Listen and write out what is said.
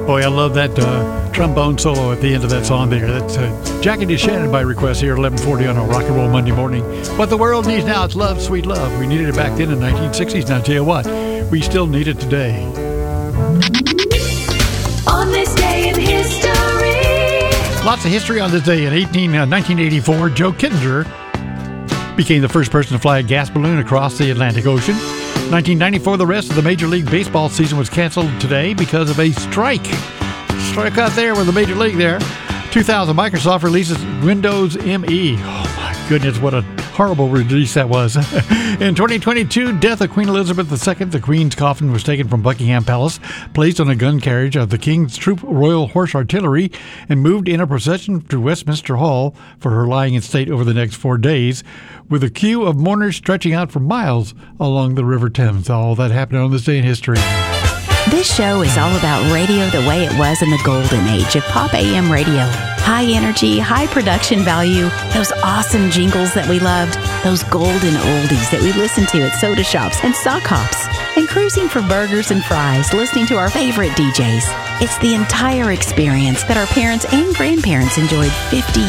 Boy, I love that trombone solo at the end of that song there. That's Jackie DeShannon by request here at 11:40 on a Rock and Roll Monday morning. What the world needs now is love, sweet love. We needed it back then in the 1960s. Now, tell you what, we still need it today. On this day in history. Lots of history on this day. In 1984, Joe Kittinger became the first person to fly a gas balloon across the Atlantic Ocean. 1994, the rest of the Major League Baseball season was canceled today because of a strike. Strike out there with the Major League there. 2000, Microsoft releases Windows ME. Oh my goodness, what a horrible release that was. In 2022, death of Queen Elizabeth II. The Queen's coffin was taken from Buckingham Palace, placed on a gun carriage of the King's Troop Royal Horse Artillery, and moved in a procession to Westminster Hall for her lying in state over the next 4 days, with a queue of mourners stretching out for miles along the River Thames. All that happened on this day in history. This show is all about radio the way it was in the golden age of pop AM radio. High energy, high production value, those awesome jingles that we loved, those golden oldies that we listened to at soda shops and sock hops, and cruising for burgers and fries, listening to our favorite DJs. It's the entire experience that our parents and grandparents enjoyed 50